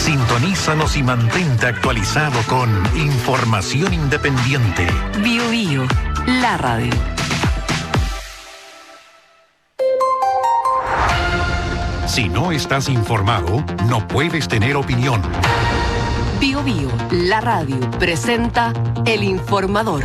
Sintonízanos y mantente actualizado con información independiente. Bio Bio, la radio. Si no estás informado, no puedes tener opinión. Bio Bio, la radio, presenta El Informador.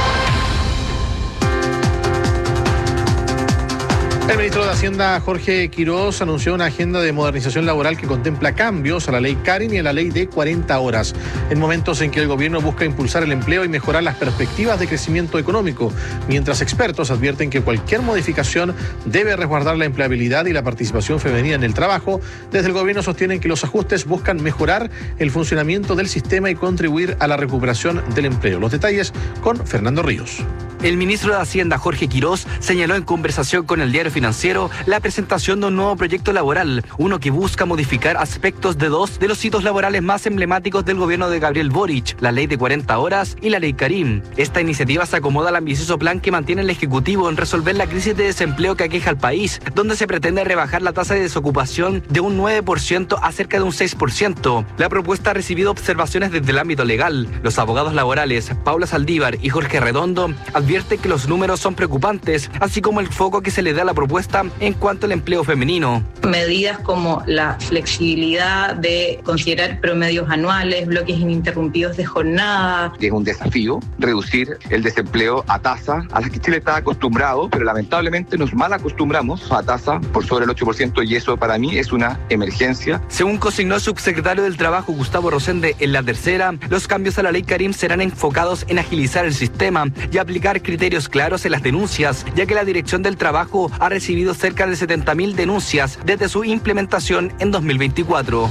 El ministro de Hacienda, Jorge Quirós, anunció una agenda de modernización laboral que contempla cambios a la ley Karin y a la ley de 40 horas, en momentos en que el gobierno busca impulsar el empleo y mejorar las perspectivas de crecimiento económico, mientras expertos advierten que cualquier modificación debe resguardar la empleabilidad y la participación femenina en el trabajo. Desde el gobierno sostienen que los ajustes buscan mejorar el funcionamiento del sistema y contribuir a la recuperación del empleo. Los detalles con Fernando Ríos. El ministro de Hacienda, Jorge Quirós, señaló en conversación con el Diario Financiero la presentación de un nuevo proyecto laboral, uno que busca modificar aspectos de dos de los hitos laborales más emblemáticos del gobierno de Gabriel Boric, la ley de 40 horas y la ley Karim. Esta iniciativa se acomoda al ambicioso plan que mantiene el Ejecutivo en resolver la crisis de desempleo que aqueja al país, donde se pretende rebajar la tasa de desocupación de un 9% a cerca de un 6%. La propuesta ha recibido observaciones desde el ámbito legal. Los abogados laborales, Paula Saldívar y Jorge Redondo, advierte que los números son preocupantes, así como el foco que se le da a la propuesta en cuanto al empleo femenino. Medidas como la flexibilidad de considerar promedios anuales, bloques ininterrumpidos de jornada. Es un desafío reducir el desempleo a tasa a la que Chile está acostumbrado, pero lamentablemente nos mal acostumbramos a tasa por sobre el 8% y eso para mí es una emergencia. Según consignó el subsecretario del Trabajo, Gustavo Rosende, en la tercera, los cambios a la ley Karim serán enfocados en agilizar el sistema y aplicar criterios claros en las denuncias, ya que la Dirección del Trabajo ha recibido cerca de 70.000 denuncias desde su implementación en 2024.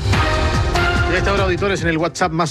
Y a esta hora, auditores, en el WhatsApp más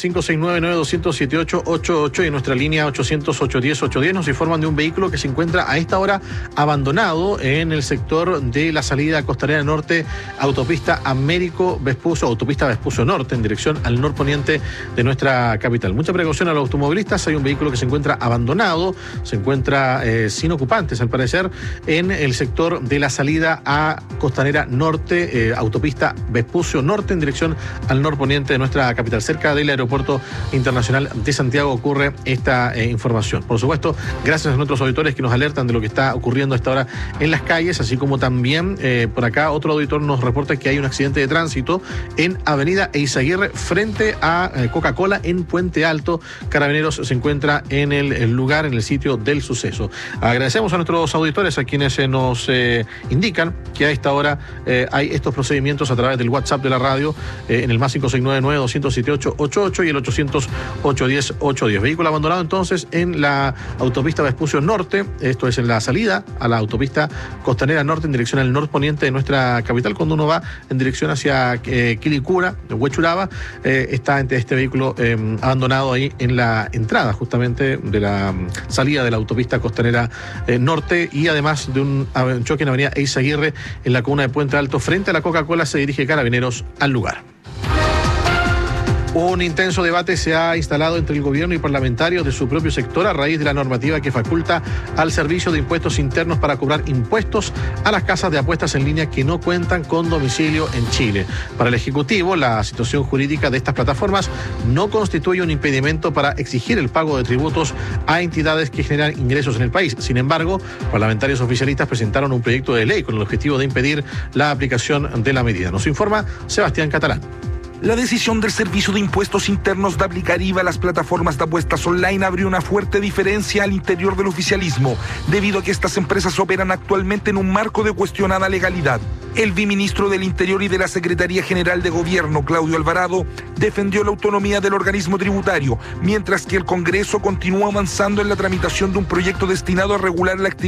569-9200-7888 y en nuestra línea 800-810-810 nos informan de un vehículo que se encuentra a esta hora abandonado en el sector de la salida Costanera Norte, autopista Américo Vespucio, autopista Vespucio Norte, en dirección al norponiente de nuestra capital. Mucha precaución a los automovilistas. Hay un vehículo que se encuentra abandonado, se encuentra sin ocupantes, al parecer, en el sector de la salida a Costanera Norte, autopista Vespucio Norte, en dirección al norponiente de nuestra capital. Cerca del Aeropuerto Internacional de Santiago ocurre esta información. Por supuesto, gracias a nuestros auditores que nos alertan de lo que está ocurriendo a esta hora en las calles, así como también por acá otro auditor nos reporta que hay un accidente de tránsito en Avenida Eizaguirre frente a Coca-Cola en Puente Alto. Carabineros se encuentra en el lugar, en el sitio del suceso. Agradecemos a nuestros auditores, a quienes nos indican que a esta hora hay estos procedimientos a través del WhatsApp de la radio en el más 569-200-7888 y el 800-810-810. Vehículo abandonado entonces en la autopista Vespucio Norte, esto es en la salida a la autopista Costanera Norte en dirección al norponiente de nuestra capital. Cuando uno va en dirección hacia Quilicura, Huechuraba, está este vehículo abandonado ahí en la entrada justamente de la salida de la autopista Costanera Norte, y además de un choque en Avenida Eizaguirre en la comuna de Puente Alto frente a la Coca-Cola, se dirige Carabineros al lugar. Un intenso debate se ha instalado entre el gobierno y parlamentarios de su propio sector a raíz de la normativa que faculta al Servicio de Impuestos Internos para cobrar impuestos a las casas de apuestas en línea que no cuentan con domicilio en Chile. Para el Ejecutivo, la situación jurídica de estas plataformas no constituye un impedimento para exigir el pago de tributos a entidades que generan ingresos en el país. Sin embargo, parlamentarios oficialistas presentaron un proyecto de ley con el objetivo de impedir la aplicación de la medida. Nos informa Sebastián Catalán. La decisión del Servicio de Impuestos Internos de aplicar IVA a las plataformas de apuestas online abrió una fuerte diferencia al interior del oficialismo, debido a que estas empresas operan actualmente en un marco de cuestionada legalidad. El viceministro del Interior y de la Secretaría General de Gobierno, Claudio Alvarado, defendió la autonomía del organismo tributario, mientras que el Congreso continúa avanzando en la tramitación de un proyecto destinado a regular la actividad